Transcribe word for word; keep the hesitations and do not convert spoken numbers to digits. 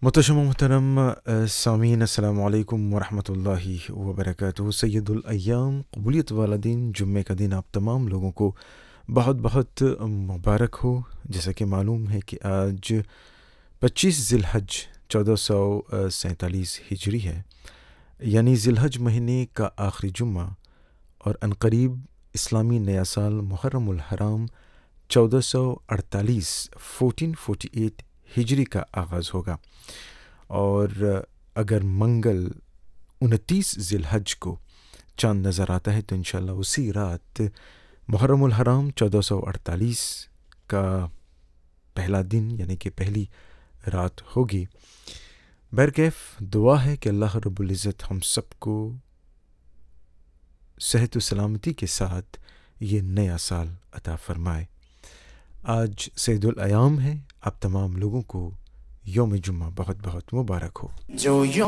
محتشم و محترم سامعین، السلام علیکم ورحمۃ اللہ وبرکاتہ۔ سید الایام، قبولیت والا دن، جمعے کا دن آپ تمام لوگوں کو بہت بہت مبارک ہو۔ جیسا کہ معلوم ہے کہ آج پچیس ذی الحج چودہ سو سینتالیس ہجری ہے، یعنی ذی الحج مہینے کا آخری جمعہ، اور عنقریب اسلامی نیا سال محرم الحرام چودہ سو اڑتالیس فورٹین فورٹی ایٹ ہجری کا آغاز ہوگا، اور اگر منگل انتیس ذی الحج کو چاند نظر آتا ہے تو انشاءاللہ اسی رات محرم الحرام چودہ سو اڑتالیس کا پہلا دن یعنی کہ پہلی رات ہوگی۔ بہرکیف دعا ہے کہ اللہ رب العزت ہم سب کو صحت و سلامتی کے ساتھ یہ نیا سال عطا فرمائے۔ آج سید الایام ہے، آپ تمام لوگوں کو یوم جمعہ بہت بہت مبارک ہو۔ جو